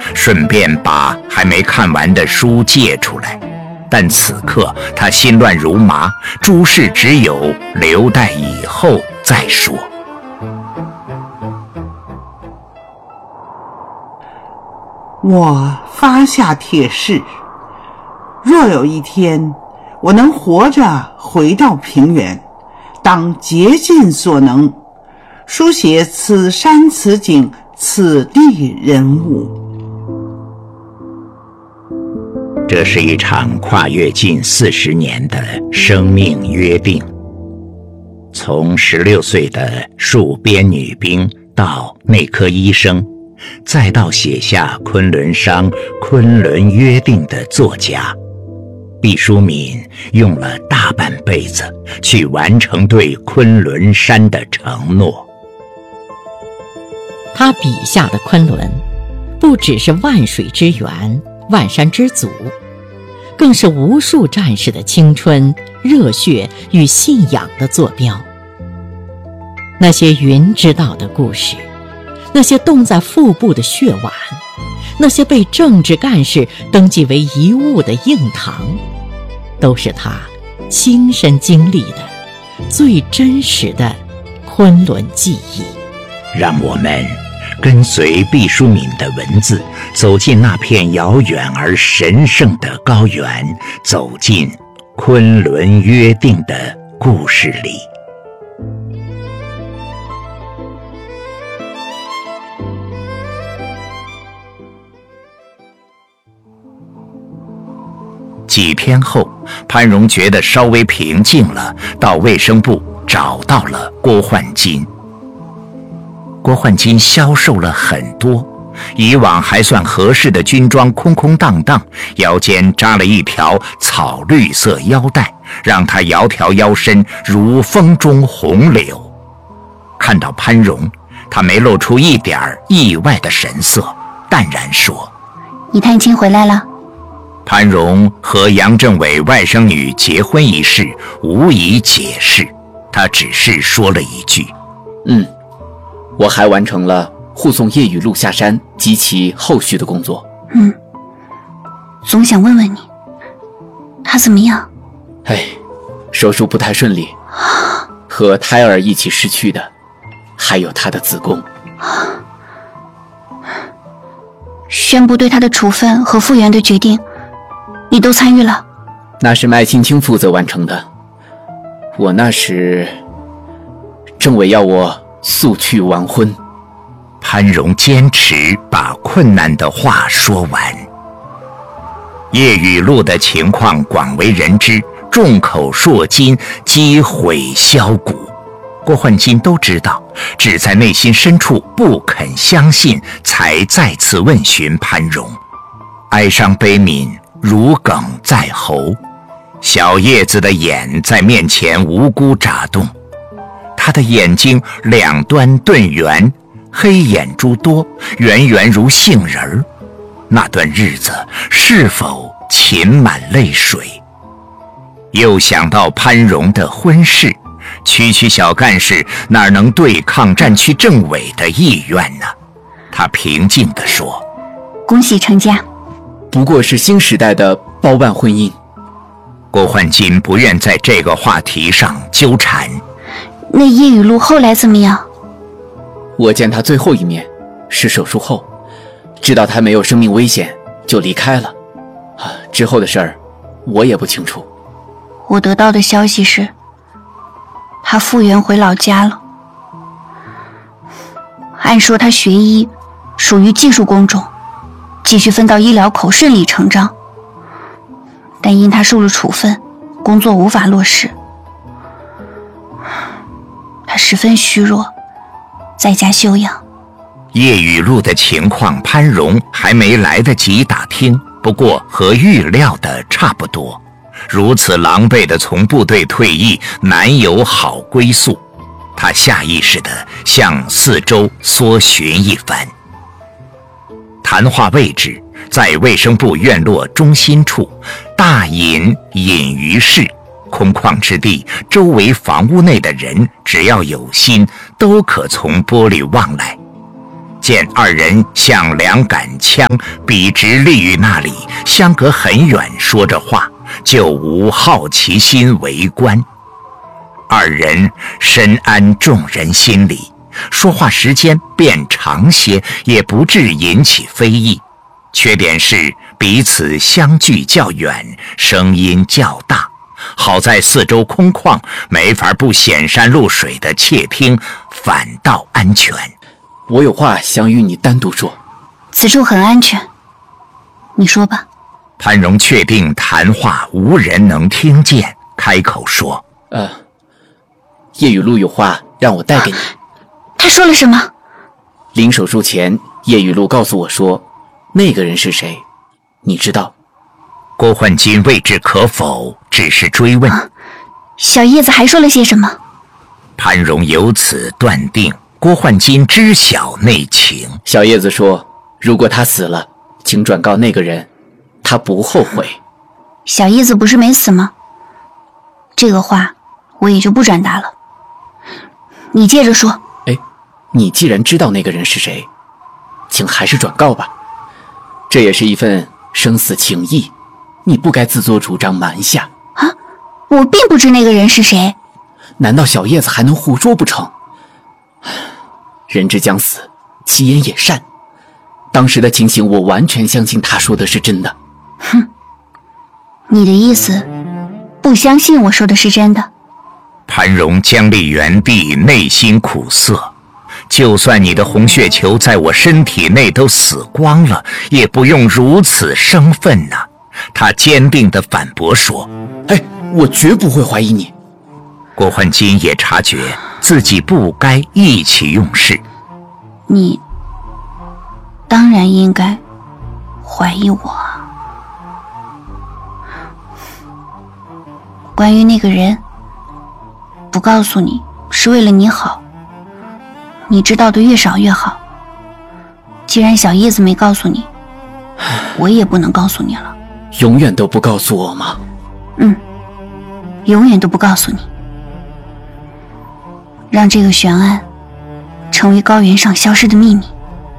顺便把还没看完的书借出来。但此刻他心乱如麻，诸事只有留待以后再说。 我发下帖誓，若有一天我能活着回到平原，当竭尽所能书写此山此景此地人物。 这是一场跨越近40年的生命约定，从16岁的戍边女兵到内科医生，再到写下昆仑商、昆仑约定的作家，毕淑敏用了大半辈子去完成对昆仑山的承诺。 他笔下的昆仑，不只是万水之源、万山之祖，更是无数战士的青春、热血与信仰的坐标。那些云知道的故事，那些冻在腹部的血碗，那些被政治干事登记为遗物的硬糖，都是他亲身经历的最真实的昆仑记忆。 让我们跟随毕淑敏的文字，走进那片遥远而神圣的高原，走进昆仑约定的故事里。几天后，潘荣觉得稍微平静了，到卫生部找到了郭焕金。郭焕金消瘦了很多，以往还算合适的军装空空荡荡，腰间扎了一条草绿色腰带，让他窈窕腰身如风中红柳。看到潘荣，他没露出一点意外的神色，淡然说： 你探亲回来了。 潘荣和杨政委外甥女结婚一事无以解释，他只是说了一句： 我还完成了护送叶雨露下山及其后续的工作。 总想问问你，他怎么样？ 手术不太顺利，和胎儿一起逝去的还有他的子宫。 宣布对他的处分和复原的决定，你都参与了？ 那是麦青青负责完成的，我那时政委要我速去完婚。 潘荣坚持把困难的话说完。叶雨露的情况广为人知，众口铄金，积毁销骨。郭焕金都知道，只在内心深处不肯相信，才再次问询潘荣。哀伤悲悯如鲠在喉，小叶子的眼在面前无辜眨动，他的眼睛两端顿圆，黑眼珠多，圆圆如杏仁儿。那段日子是否噙满泪水？又想到潘荣的婚事，区小干事哪能对抗战区政委的意愿呢？他平静地说： 恭喜成家。 不过是新时代的包办婚姻。 郭焕金不愿在这个话题上纠缠。 那叶雨露后来怎么样？ 我见他最后一面是手术后，知道他没有生命危险就离开了。之后的事儿我也不清楚。 我得到的消息是他复原回老家了。按说他学医属于技术工种，继续分到医疗口顺理成章，但因他受了处分，工作无法落实。他十分虚弱，在家休养。 叶雨露的情况，潘荣还没来得及打听，不过和预料的差不多。如此狼狈地从部队退役，难有好归宿。他下意识地向四周搜寻一番。谈话位置在卫生部院落中心处，大隐隐于市，空旷之地，周围房屋内的人只要有心，都可从玻璃望来。 见二人像两杆枪，笔直立于那里，相隔很远，说着话，就无好奇心围观。二人深谙众人心理，说话时间变长些，也不致引起非议。缺点是彼此相距较远，声音较大。好在四周空旷，没法不显山露水的窃听，反倒安全。 我有话想与你单独说。 此处很安全，你说吧。 潘荣确定谈话无人能听见，开口说： 叶雨露有话让我带给你。 他说了什么？ 临手术前，叶雨露告诉我说，那个人是谁，你知道？ 郭焕金未置可否，只是追问。 小叶子还说了些什么？ 潘荣由此断定郭焕金知晓内情。 小叶子说，如果他死了，请转告那个人，他不后悔。 小叶子不是没死吗？这个话我也就不转达了。你接着说。 你既然知道那个人是谁，请还是转告吧。这也是一份生死情谊，你不该自作主张瞒下。 我并不知那个人是谁。 难道小叶子还能胡说不成？人之将死，其言也善。当时的情形，我完全相信他说的是真的。 你的意思，不相信我说的是真的？ 潘荣僵立原地，内心苦涩。就算你的红血球在我身体内都死光了，也不用如此生分呐。他坚定地反驳说： 我绝不会怀疑你。 郭焕金也察觉自己不该意气用事。 你当然应该怀疑我。关于那个人，不告诉你是为了你好，你知道的越少越好。既然小叶子没告诉你，我也不能告诉你了。 永远都不告诉我吗？ 永远都不告诉你，让这个悬案成为高原上消失的秘密，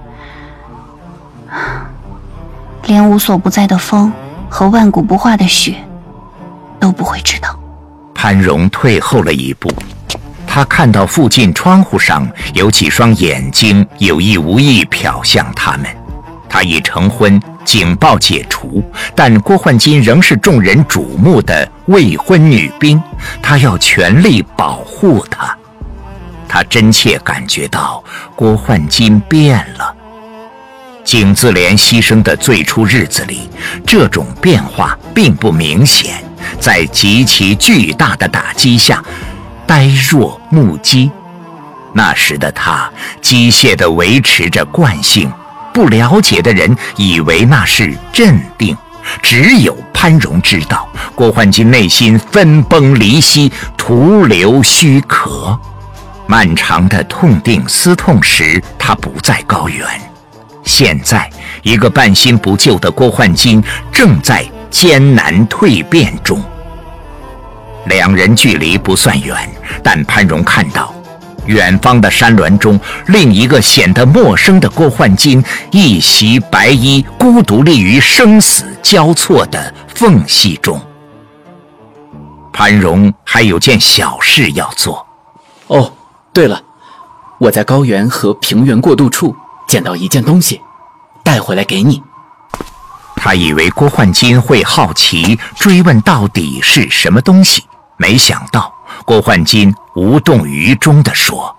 连无所不在的风和万古不化的雪都不会知道。 潘荣退后了一步，他看到附近窗户上有几双眼睛有意无意瞟向他们。他已成婚，警报解除，但郭焕金仍是众人瞩目的未婚女兵，他要全力保护她。他真切感觉到郭焕金变了。景自怜牺牲的最初日子里，这种变化并不明显，在极其巨大的打击下，呆若木鸡。那时的他机械地维持着惯性，不了解的人以为那是镇定，只有潘荣知道，郭焕金内心分崩离析，徒留虚壳。漫长的痛定思痛时，他不在高原。现在，一个半新不旧的郭焕金正在艰难蜕变中。两人距离不算远，但潘荣看到远方的山峦中，另一个显得陌生的郭焕金一袭白衣，孤独立于生死交错的缝隙中。潘荣还有件小事要做。 对了，我在高原和平原过渡处捡到一件东西，带回来给你。 他以为郭焕金会好奇追问到底是什么东西，没想到郭焕金无动于衷地说：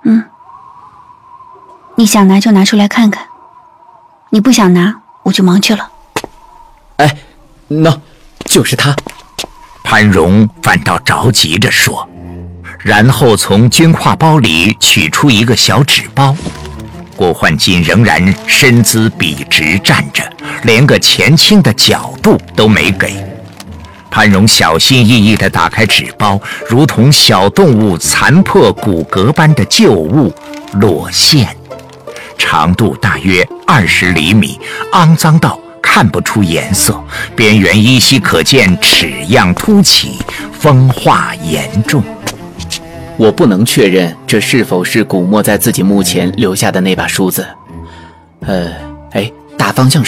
你想拿就拿出来看看，你不想拿我就忙去了。 那就是他。 潘荣反倒着急着说，然后从军挎包里取出一个小纸包。郭焕金仍然身姿笔直站着，连个前倾的角度都没给。潘荣小心翼翼地打开纸包，如同小动物残破骨骼般的旧物落线，长度大约20厘米，肮脏到看不出颜色，边缘依稀可见齿样凸起，风化严重。 我不能确认这是否是古墨在自己墓前留下的那把梳子， 大方向